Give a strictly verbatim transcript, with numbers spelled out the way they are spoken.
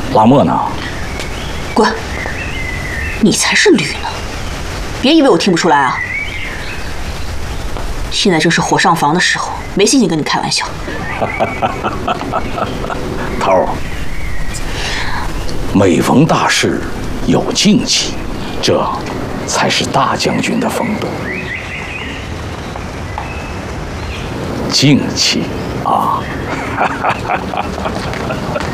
拉莫呢？ 滚！你才是驴呢！别以为我听不出来啊！现在正是火上房的时候，没心情跟你开玩笑。 头儿，每逢大事有静气，这才是大将军的风度。静气啊！